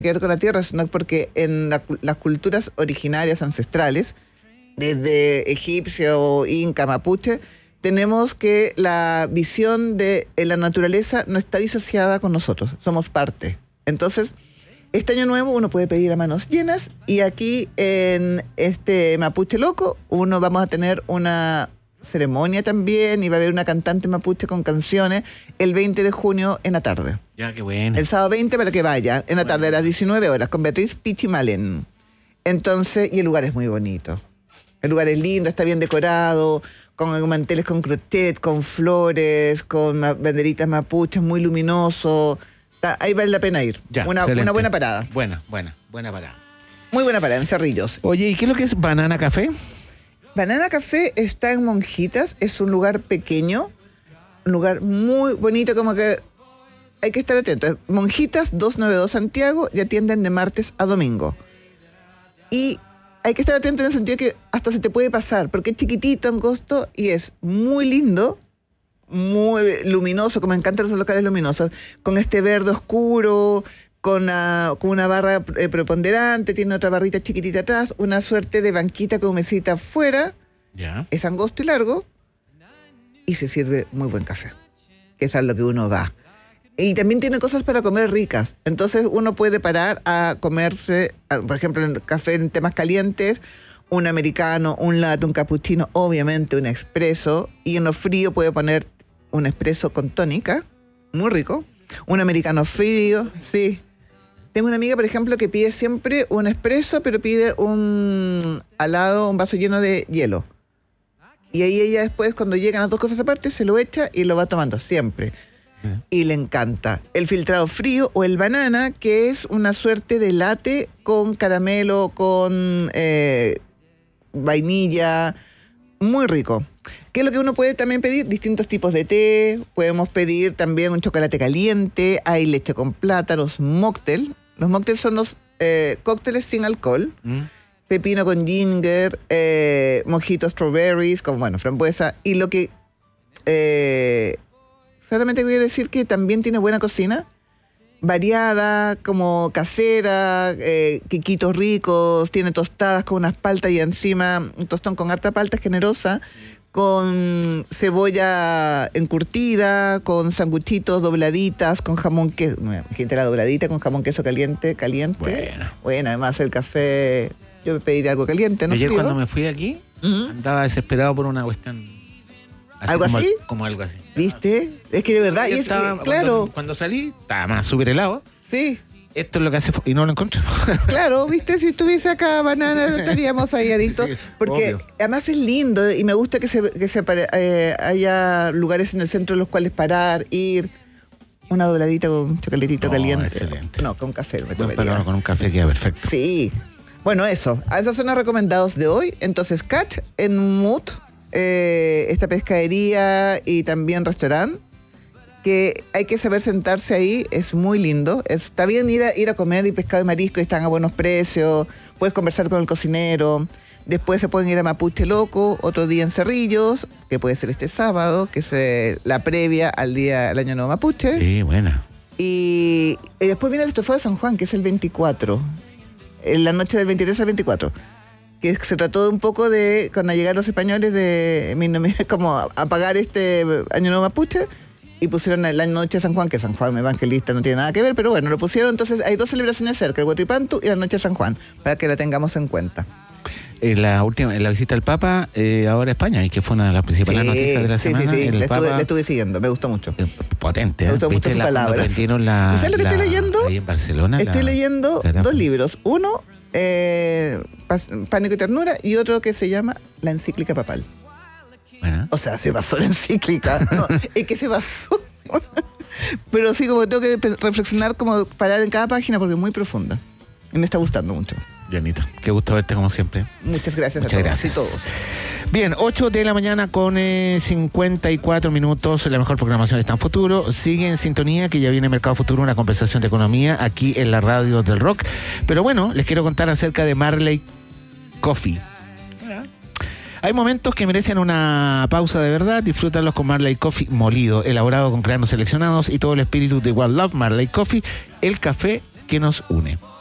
que ver con la tierra, sino porque en las culturas originarias ancestrales, desde egipcio, inca, mapuche, tenemos que la visión de la naturaleza no está disociada con nosotros, somos parte. Entonces, este año nuevo uno puede pedir a manos llenas, y aquí en este Mapuche Loco vamos a tener una ceremonia también, y va a haber una cantante mapuche con canciones el 20 de junio en la tarde. Ya, qué bueno. El sábado 20 para que vaya, en la tarde a las 19 horas, con Beatriz Pichimalen. Entonces, y el lugar es muy bonito. El lugar es lindo, está bien decorado, con manteles con crochet, con flores, con banderitas mapuches, muy luminoso. Ahí vale la pena ir. Ya, una buena parada. Buena parada. Muy buena parada, en Cerrillos. Oye, ¿y qué es lo que es Banana Café? Banana Café está en Monjitas, es un lugar pequeño, un lugar muy bonito, como que hay que estar atento. Monjitas 292 Santiago, y atienden de martes a domingo. Y hay que estar atento en el sentido que hasta se te puede pasar, porque es chiquitito, angosto, y es muy lindo, muy luminoso, como me encantan los locales luminosos, con este verde oscuro, con una barra preponderante, tiene otra barrita chiquitita atrás, una suerte de banquita con mesita afuera, Ya. es angosto y largo, y se sirve muy buen café, que es a lo que uno va. Y también tiene cosas para comer ricas, entonces uno puede parar a comerse, por ejemplo, en café en temas calientes, un americano, un latte, un cappuccino, obviamente un expreso, y en lo frío puede poner un expreso con tónica, muy rico, un americano frío, sí. Tengo una amiga, por ejemplo, que pide siempre un expreso, pero pide al lado un vaso lleno de hielo. Y ahí ella después, cuando llegan las dos cosas aparte, se lo echa y lo va tomando siempre. Y le encanta. El filtrado frío o el banana, que es una suerte de latte con caramelo, con vainilla, muy rico. ¿Qué es lo que uno puede también pedir? Distintos tipos de té, podemos pedir también un chocolate caliente, hay leche con plátanos, mocktail. Los mocktails son los cócteles sin alcohol, pepino con ginger, mojito strawberries, con, frambuesa, y lo que solamente quiero decir que también tiene buena cocina, variada, como casera, quiquitos ricos, tiene tostadas con unas paltas y encima un tostón con harta palta generosa, con cebolla encurtida, con sanguchitos dobladitas, con jamón queso, gente la dobladita con jamón queso caliente. Bueno, además el café, yo pediría algo caliente, ¿no? Ayer frío. cuando me fui aquí, andaba desesperado por una cuestión. ¿Algo como, así? Como algo así. ¿Viste? Es que de verdad, y claro. Cuando salí, estaba más súper helado. Sí. Esto es lo que hace y no lo encontré. Claro, viste, si estuviese acá Banana estaríamos ahí adictos, sí, porque obvio. Además es lindo y me gusta que haya lugares en el centro en los cuales parar, ir, una dobladita con chocolatito caliente. Excelente. No, con café. Pero con un café queda perfecto. Sí. Bueno, eso. Esos son los recomendados de hoy. Entonces, Catch en Mood, esta pescadería y también restaurante, que hay que saber sentarse ahí, es muy lindo. Está bien ir a comer y pescado y marisco y están a buenos precios, puedes conversar con el cocinero. Después se pueden ir a Mapuche Loco, otro día en Cerrillos, que puede ser este sábado, que es la previa al Año Nuevo Mapuche. Sí, buena. Y después viene el estofado de San Juan, que es el 24, en la noche del 23 al 24. Que se trató un poco de, cuando llegaron los españoles, de como apagar este Año Nuevo Mapuche, y pusieron la noche de San Juan, que San Juan evangelista no tiene nada que ver, pero bueno, lo pusieron. Entonces hay 2 celebraciones cerca, el Huatripantu y la noche de San Juan, para que la tengamos en cuenta. En la visita al Papa ahora a España, y que fue una de las principales noticias de la semana. Sí, le estuve siguiendo, me gustó mucho. Potente, me gustó mucho sus palabras. ¿Y sabes lo que estoy leyendo? Ahí en Barcelona. Estoy leyendo 2 libros. Uno, Pánico y Ternura, y otro que se llama La Encíclica Papal. Bueno. O sea, se basó la encíclica. No, es que se basó. Pero sí, como tengo que reflexionar, como parar en cada página, porque es muy profunda. Y me está gustando mucho. Janita, qué gusto verte como siempre. Muchas gracias Muchas a todos. Gracias. Y todos. Bien, 8 de la mañana con 54 minutos. La mejor programación está en Futuro. Sigue en sintonía, que ya viene Mercado Futuro, una conversación de economía aquí en la radio del rock. Pero bueno, les quiero contar acerca de Marley Coffee. Hay momentos que merecen una pausa de verdad. Disfrútalos con Marley Coffee molido, elaborado con granos seleccionados y todo el espíritu de One Love. Marley Coffee, el café que nos une.